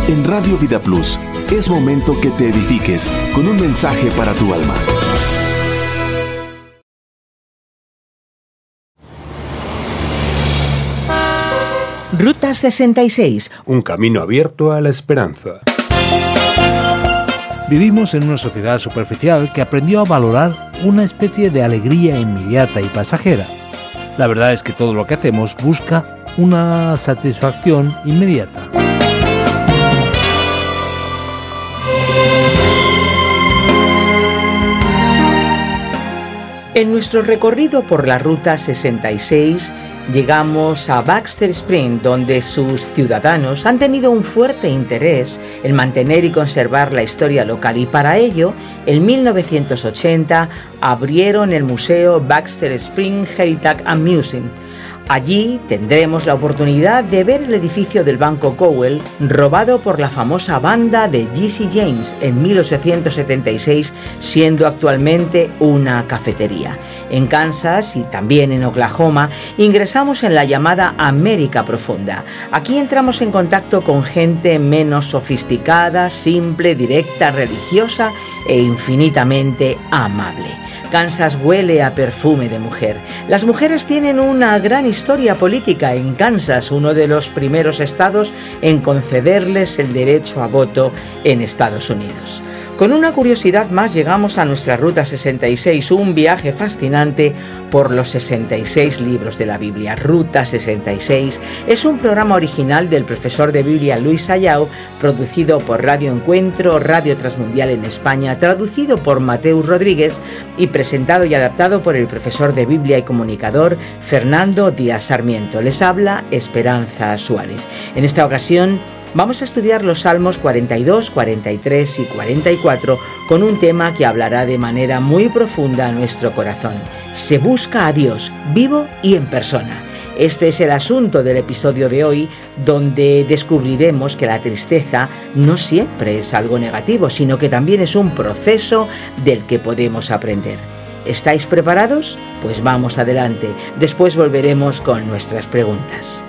En Radio Vida Plus, es momento que te edifiques con un mensaje para tu alma. Ruta 66. Un camino abierto a la esperanza. Vivimos en una sociedad superficial que aprendió a valorar una especie de alegría inmediata y pasajera. La verdad es que todo lo que hacemos busca una satisfacción inmediata. En nuestro recorrido por la Ruta 66 llegamos a Baxter Spring, donde sus ciudadanos han tenido un fuerte interés en mantener y conservar la historia local, y para ello, en 1980, abrieron el Museo Baxter Spring Heritage and Museum. Allí tendremos la oportunidad de ver el edificio del Banco Cowell, robado por la famosa banda de Jesse James en 1876, siendo actualmente una cafetería. En Kansas y también en Oklahoma ingresamos en la llamada América Profunda. Aquí entramos en contacto con gente menos sofisticada, simple, directa, religiosa e infinitamente amable. Kansas huele a perfume de mujer. Las mujeres tienen una gran historia política en Kansas, uno de los primeros estados en concederles el derecho a voto en Estados Unidos. Con una curiosidad más llegamos a nuestra Ruta 66, un viaje fascinante por los 66 libros de la Biblia. Ruta 66 es un programa original del profesor de Biblia Luis Sayao, producido por Radio Encuentro, Radio Transmundial en España, traducido por Mateus Rodríguez y presentado y adaptado por el profesor de Biblia y comunicador Fernando Díaz Sarmiento. Les habla Esperanza Suárez. En esta ocasión vamos a estudiar los Salmos 42, 43 y 44 con un tema que hablará de manera muy profunda a nuestro corazón. Se busca a Dios, vivo y en persona. Este es el asunto del episodio de hoy, donde descubriremos que la tristeza no siempre es algo negativo, sino que también es un proceso del que podemos aprender. ¿Estáis preparados? Pues vamos adelante. Después volveremos con nuestras preguntas.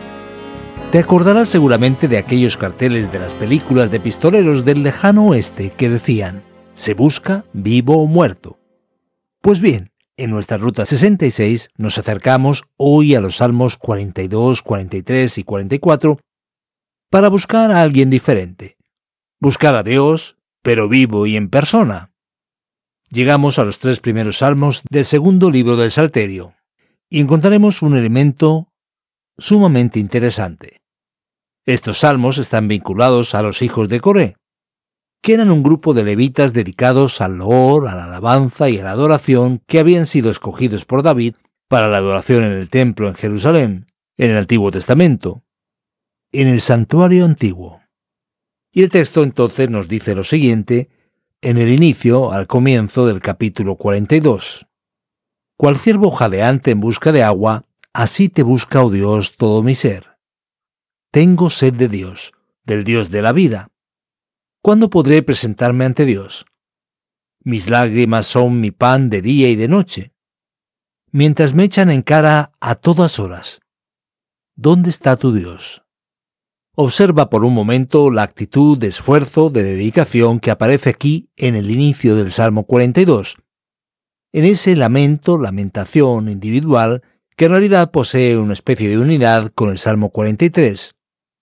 Te acordarás seguramente de aquellos carteles de las películas de pistoleros del lejano oeste que decían: se busca vivo o muerto. Pues bien, en nuestra Ruta 66 nos acercamos hoy a los Salmos 42, 43 y 44 para buscar a alguien diferente. Buscar a Dios, pero vivo y en persona. Llegamos a los 3 primeros salmos del segundo libro del Salterio y encontraremos un elemento sumamente interesante. Estos salmos están vinculados a los hijos de Coré, que eran un grupo de levitas dedicados al loor, a la alabanza y a la adoración, que habían sido escogidos por David para la adoración en el templo en Jerusalén, en el Antiguo Testamento, en el santuario antiguo. Y el texto entonces nos dice lo siguiente en el inicio, al comienzo del capítulo 42. Cual ciervo jadeante en busca de agua, así te busca, oh Dios, todo mi ser. Tengo sed de Dios, del Dios de la vida. ¿Cuándo podré presentarme ante Dios? Mis lágrimas son mi pan de día y de noche, mientras me echan en cara a todas horas. ¿Dónde está tu Dios? Observa por un momento la actitud de esfuerzo, de dedicación que aparece aquí en el inicio del Salmo 42, en ese lamentación individual que en realidad posee una especie de unidad con el Salmo 43,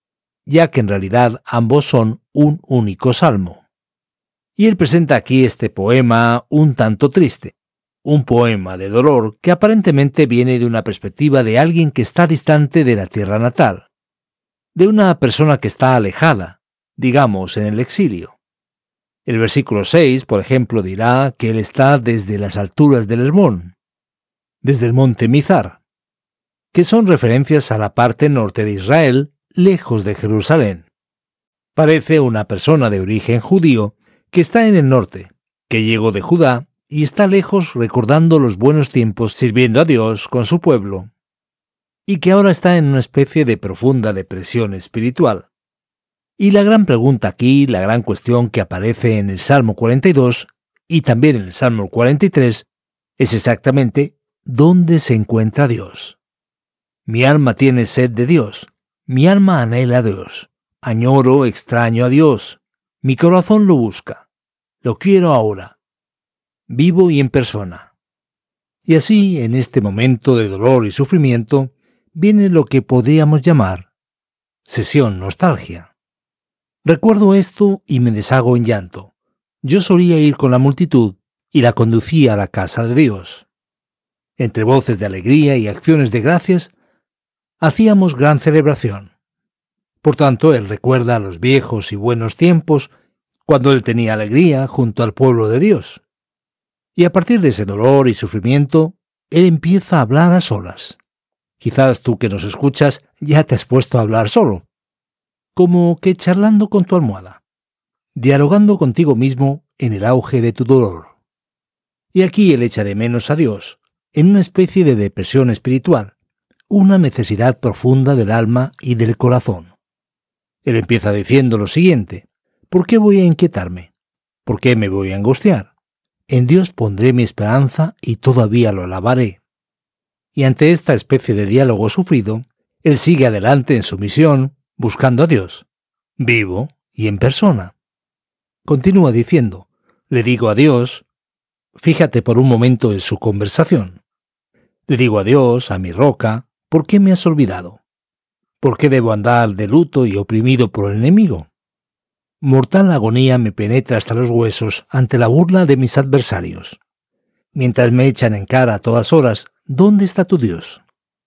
ya que en realidad ambos son un único salmo. Y él presenta aquí este poema un tanto triste, un poema de dolor que aparentemente viene de una perspectiva de alguien que está distante de la tierra natal, de una persona que está alejada, digamos en el exilio. El versículo 6, por ejemplo, dirá que él está desde las alturas del Hermón, desde el monte Mizar, que son referencias a la parte norte de Israel, lejos de Jerusalén. Parece una persona de origen judío que está en el norte, que llegó de Judá y está lejos recordando los buenos tiempos sirviendo a Dios con su pueblo, y que ahora está en una especie de profunda depresión espiritual. Y la gran pregunta aquí, la gran cuestión que aparece en el Salmo 42 y también en el Salmo 43, es exactamente ¿dónde se encuentra Dios? Mi alma tiene sed de Dios, mi alma anhela a Dios, añoro, extraño a Dios. Mi corazón lo busca. Lo quiero ahora. Vivo y en persona. Y así, en este momento de dolor y sufrimiento, viene lo que podríamos llamar sesión nostalgia. Recuerdo esto y me deshago en llanto. Yo solía ir con la multitud y la conducía a la casa de Dios. Entre voces de alegría y acciones de gracias, hacíamos gran celebración. Por tanto, él recuerda los viejos y buenos tiempos cuando él tenía alegría junto al pueblo de Dios. Y a partir de ese dolor y sufrimiento, él empieza a hablar a solas. Quizás tú que nos escuchas ya te has puesto a hablar solo, como que charlando con tu almohada, dialogando contigo mismo en el auge de tu dolor. Y aquí él echa de menos a Dios, en una especie de depresión espiritual, una necesidad profunda del alma y del corazón. Él empieza diciendo lo siguiente: ¿por qué voy a inquietarme? ¿Por qué me voy a angustiar? En Dios pondré mi esperanza y todavía lo alabaré. Y ante esta especie de diálogo sufrido, él sigue adelante en su misión, buscando a Dios, vivo y en persona. Continúa diciendo: le digo a Dios, fíjate por un momento en su conversación. Le digo a Dios, a mi roca, ¿por qué me has olvidado? ¿Por qué debo andar de luto y oprimido por el enemigo? Mortal agonía me penetra hasta los huesos ante la burla de mis adversarios. Mientras me echan en cara a todas horas, ¿dónde está tu Dios?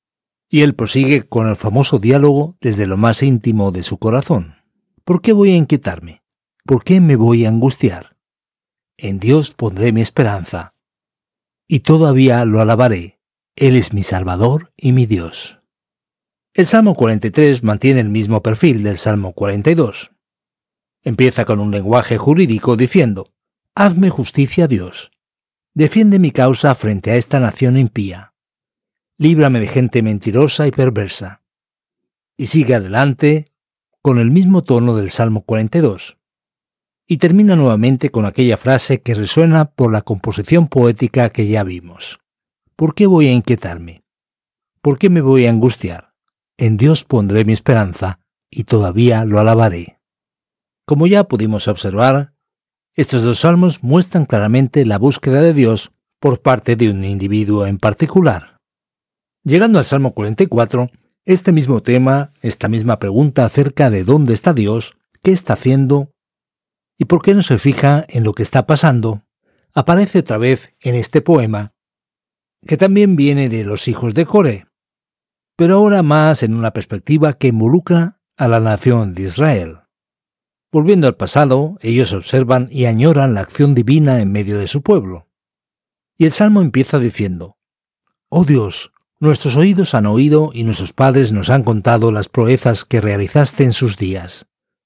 Y él prosigue con el famoso diálogo desde lo más íntimo de su corazón. ¿Por qué voy a inquietarme? ¿Por qué me voy a angustiar? En Dios pondré mi esperanza, y todavía lo alabaré. Él es mi Salvador y mi Dios. El Salmo 43 mantiene el mismo perfil del Salmo 42. Empieza con un lenguaje jurídico diciendo: hazme justicia, Dios. Defiende mi causa frente a esta nación impía. Líbrame de gente mentirosa y perversa. Y sigue adelante con el mismo tono del Salmo 42. Y termina nuevamente con aquella frase que resuena por la composición poética que ya vimos. ¿Por qué voy a inquietarme? ¿Por qué me voy a angustiar? En Dios pondré mi esperanza y todavía lo alabaré. Como ya pudimos observar, estos dos salmos muestran claramente la búsqueda de Dios por parte de un individuo en particular. Llegando al Salmo 44, este mismo tema, esta misma pregunta acerca de dónde está Dios, qué está haciendo y por qué no se fija en lo que está pasando, aparece otra vez en este poema, que también viene de los hijos de Coré, pero ahora más en una perspectiva que involucra a la nación de Israel. Volviendo al pasado, ellos observan y añoran la acción divina en medio de su pueblo. Y el Salmo empieza diciendo: «Oh Dios, nuestros oídos han oído y nuestros padres nos han contado las proezas que realizaste en sus días,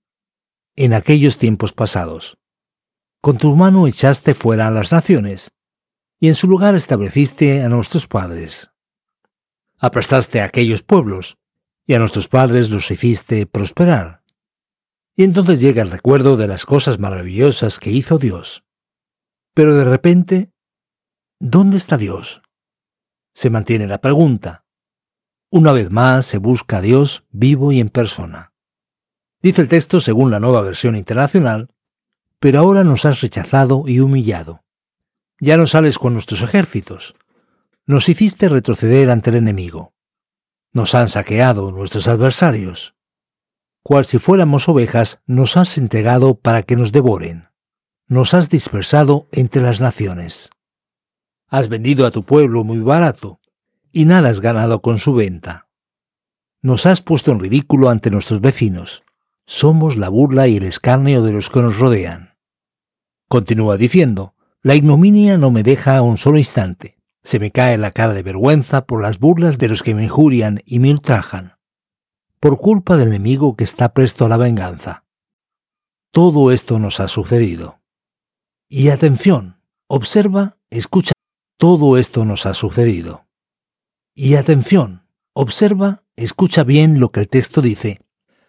en aquellos tiempos pasados. Con tu mano echaste fuera a las naciones, y en su lugar estableciste a nuestros padres. Aplastaste a aquellos pueblos, y a nuestros padres los hiciste prosperar». Y entonces llega el recuerdo de las cosas maravillosas que hizo Dios. Pero de repente, ¿dónde está Dios? Se mantiene la pregunta. Una vez más se busca a Dios vivo y en persona. Dice el texto según la Nueva Versión Internacional: «Pero ahora nos has rechazado y humillado. Ya no sales con nuestros ejércitos. Nos hiciste retroceder ante el enemigo. Nos han saqueado nuestros adversarios. Cual si fuéramos ovejas, nos has entregado para que nos devoren. Nos has dispersado entre las naciones. Has vendido a tu pueblo muy barato, y nada has ganado con su venta. Nos has puesto en ridículo ante nuestros vecinos. Somos la burla y el escarnio de los que nos rodean». Continúa diciendo: «La ignominia no me deja un solo instante. Se me cae la cara de vergüenza por las burlas de los que me injurian y me ultrajan, por culpa del enemigo que está presto a la venganza». Todo esto nos ha sucedido. Y atención, observa, escucha, todo esto nos ha sucedido. Y atención, observa, escucha bien lo que el texto dice: